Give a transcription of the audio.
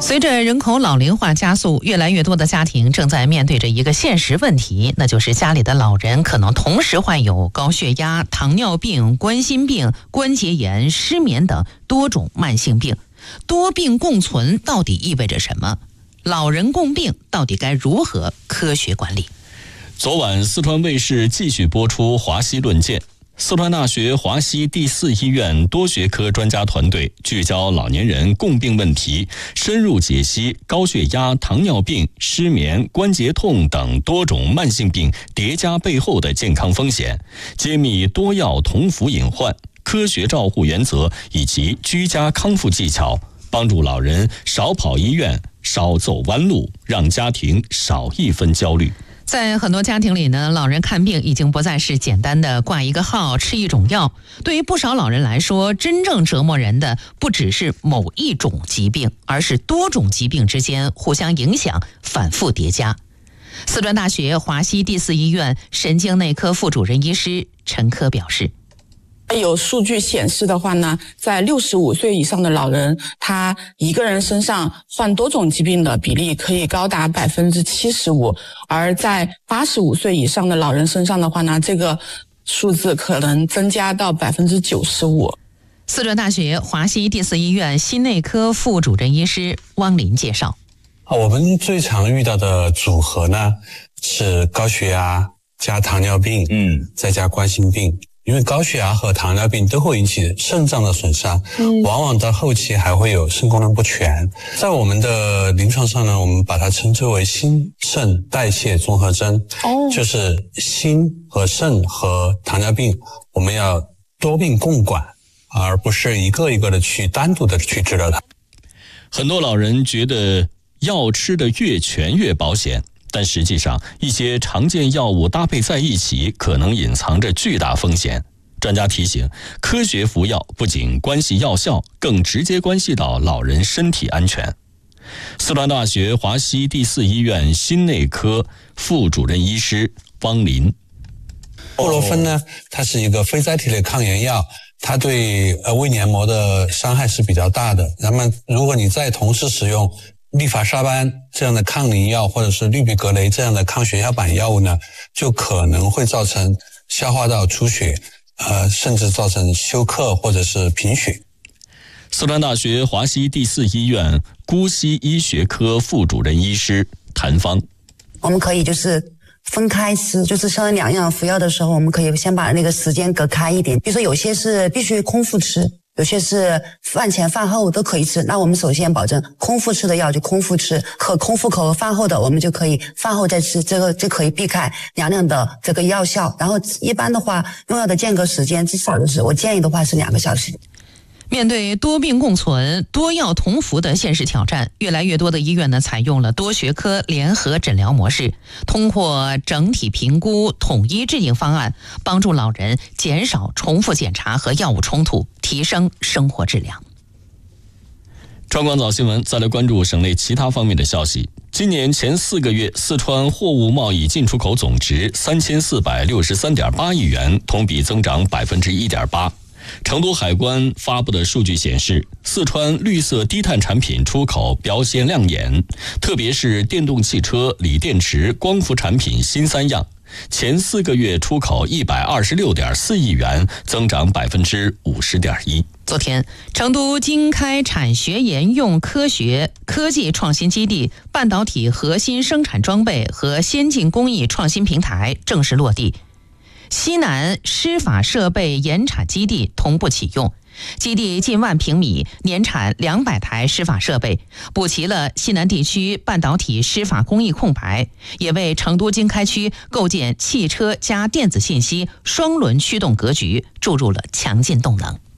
随着人口老龄化加速，越来越多的家庭正在面对着一个现实问题，那就是家里的老人可能同时患有高血压、糖尿病、冠心病、关节炎、失眠等多种慢性病。多病共存到底意味着什么？老人共病到底该如何科学管理？ 昨晚四川卫视继续播出华西论剑。四川大学华西第4医院多学科专家团队聚焦老年人共病问题，深入解析高血压、糖尿病、失眠、关节痛等多种慢性病叠加背后的健康风险，揭秘多药同服隐患、科学照护原则以及居家康复技巧，帮助老人少跑医院、少走弯路，让家庭少一分焦虑。 在很多家庭里呢，老人看病已经不再是简单的挂一个号、吃一种药。对于不少老人来说，真正折磨人的不只是某一种疾病，而是多种疾病之间互相影响、反复叠加。四川大学华西第4医院神经内科副主任医师陈科表示， 有数据显示的话呢，在65岁以上的老人，他一个人身上患多种疾病的比例可以高达75%，而在85岁以上的老人身上的话呢，这个数字可能增加到95%。 四川大学华西第4医院心内科副主任医师汪林介绍， 我们最常遇到的组合呢是高血压加糖尿病，再加冠心病。因为高血压和糖尿病都会引起肾脏的损伤，往往到后期还会有肾功能不全。在我们的临床上呢，我们把它称之为心肾代谢综合征，就是心和肾和糖尿病，我们要多病共管，而不是一个一个的去单独的去治疗它。 很多老人觉得药吃得越全越保险，但实际上，一些常见药物搭配在一起，可能隐藏着巨大风险。专家提醒，科学服药不仅关系药效，更直接关系到老人身体安全。四川大学华西第4医院心内科副主任医师汪林， 布洛芬呢，它是一个非甾体类抗炎药，它对胃黏膜的伤害是比较大的。那么，如果你再同时使用利法沙班这样的抗凝药，或者是氯吡格雷这样的抗血小板药物呢，就可能会造成消化道出血，甚至造成休克或者是贫血。 四川大学华西第4医院姑息医学科副主任医师谭芳， 我们可以就是分开吃，就是像两样服药的时候，我们可以先把那个时间隔开一点，比如说有些是必须空腹吃，有些是饭前饭后都可以吃，那我们首先保证空腹吃的药就空腹吃，和空腹口和饭后的我们就可以饭后再吃，这个就可以避开两的这个药效。然后一般的话，用药的间隔时间至少我建议的话是2个小时。 面对多病共存、多药同服的现实挑战，越来越多的医院呢采用了多学科联合诊疗模式，通过整体评估、统一制定方案，帮助老人减少重复检查和药物冲突，提升生活质量。 川广早新闻再来关注省内其他方面的消息。今年前4个月，四川货物贸易进出口总值3463.8亿元，同比增长1.8%。成都海关发布的数据显示，四川绿色低碳产品出口表现亮眼，特别是电动汽车、锂电池、光伏产品新3样，前4个月出口126.4亿元，增长50.1%。 昨天，成都经开产学研用科技创新基地半导体核心生产装备和先进工艺创新平台正式落地。西南湿法设备研产基地同步启用，基地近万平米，年产200台湿法设备，补齐了西南地区半导体湿法工艺空白，也为成都经开区构建汽车加电子信息双轮驱动格局注入了强劲动能。